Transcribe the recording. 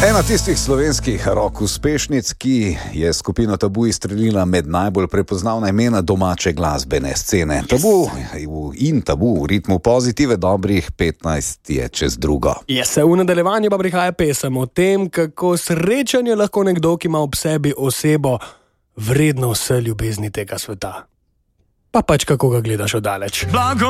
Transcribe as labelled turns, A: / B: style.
A: Ena tistih slovenskih rock uspešnic, ki je skupino Tabu izstrelila med najbolj prepoznavna imena domače glasbene scene. Tabu v ritmu pozitive dobrih 15 je čez drugo.
B: V nadaljevanju pa prihaja pesem o tem, kako srečen je lahko nekdo, ki ima ob sebi osebo vredno vse ljubezni tega sveta. Pa pač kako ga gledaš oddaleč.